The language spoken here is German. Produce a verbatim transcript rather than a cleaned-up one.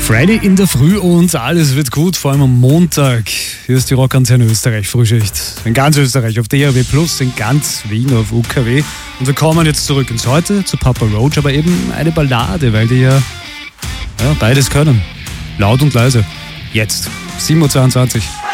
Friday in der Früh und alles wird gut, vor allem am Montag. Hier ist die Rockantenne Österreich Frühschicht. In ganz Österreich auf D A B plus, in ganz Wien auf U K W. Und wir kommen jetzt zurück ins Heute zu Papa Roach, aber eben eine Ballade, weil die ja, ja beides können. Laut und leise. Jetzt, sieben Uhr zweiundzwanzig.